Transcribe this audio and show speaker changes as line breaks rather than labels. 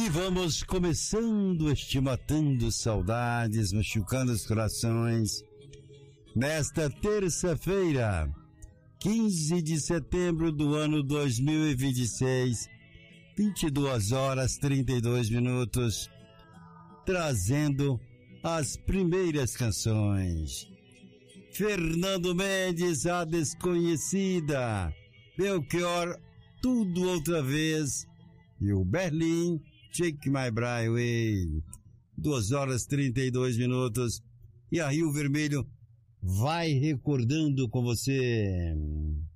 E vamos começando este Matando Saudades, machucando os corações. Nesta terça-feira, 15 de setembro do ano 2026, 22 horas 32 minutos, trazendo as primeiras canções. Fernando Mendes, A Desconhecida, Belchior, Tudo Outra Vez, e o Berlim, Take My Breath Away. 2 horas 32 minutos, e a Rio Vermelho vai recordando com você.